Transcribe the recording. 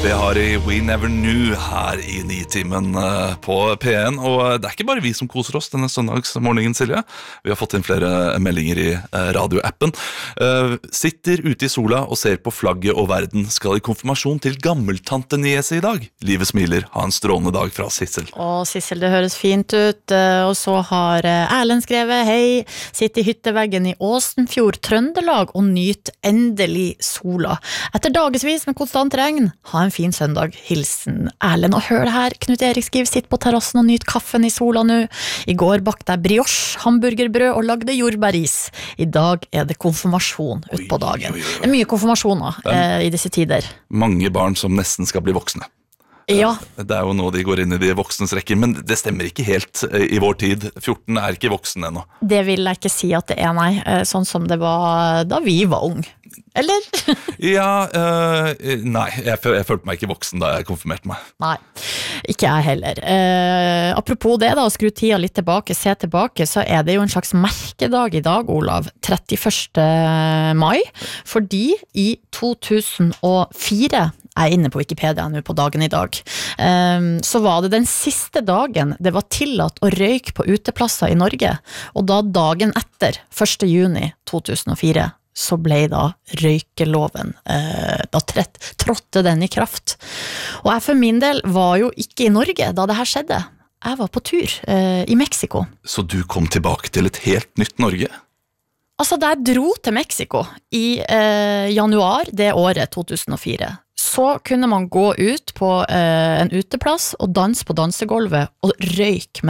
Det har i We Never Knew her i 9-timen på P1. Og det ikke bare vi som koser oss denne søndagsmorgenen, Silje. Vi har fått inn flere meldinger i radioappen. Sitter ute i sola og ser på flagget og verden. Skal i konfirmasjon til gammeltante Niese i dag. Livet smiler. Ha en strålende dag fra Sissel. Sissel, det høres fint ut. Og så har Erlend skrevet: hei, sitter i hytteveggen i Åsenfjord, Trøndelag og nyt endelig sola. Etter dagesvis med konstant regn, ha en fin søndag, hilsen Erlend. Og hør det her, Knut Erik skriver: sitt på terrassen og nyt kaffen i sola nå. I går bakte jeg brioche, hamburgerbrød og lagde jordbæris. I dag det konfirmasjon ut på dagen. Det mye konfirmasjoner i disse tider. Mange barn som nesten skal bli voksne. Ja. Det jo nå de går inn i de voksnes rekker, men det stemmer ikke helt i vår tid. 14 ikke voksen ennå. Det vil jeg ikke si at det nei, sånn som det var da vi var ung. Eller? Ja, nei, jeg følte meg ikke voksen da jeg konfirmerte meg. Nei, ikke jeg heller. Apropos det da, å skru tida litt tilbake, se tilbake, så det jo en slags merkedag i dag, Olav, 31. mai, fordi i 2004, jeg inne på Wikipedia nå på dagen i dag, så var det den siste dagen det var tillatt å røyke på uteplasser i Norge, og da dagen etter, 1. juni 2004, så ble da røykeloven, da trådte den i kraft. Og jeg for min del var jo ikke i Norge da det her skjedde. Jeg var på tur i Mexico. Så du kom tilbake til et helt nytt Norge? Altså, da jeg dro til Mexico i januar det året, 2004, så kunne man gå ut på en uteplass og danse på dansegolvet og røyke med